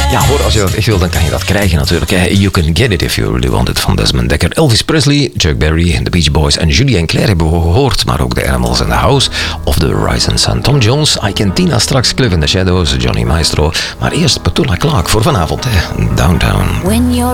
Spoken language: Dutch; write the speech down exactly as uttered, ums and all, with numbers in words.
Ja hoor, als je dat echt wil, dan kan je dat krijgen natuurlijk. Hè. You Can Get It If You Really Want It van Desmond Dekker. Elvis Presley, Chuck Berry, The Beach Boys en Julie en Claire hebben we gehoord. Maar ook The Animals in the House of The Rising Sun. Tom Jones, I Can Tina straks, Cliff in the Shadows, Johnny Maestro. Maar eerst Petula Clark voor vanavond. Hè. Downtown. When you're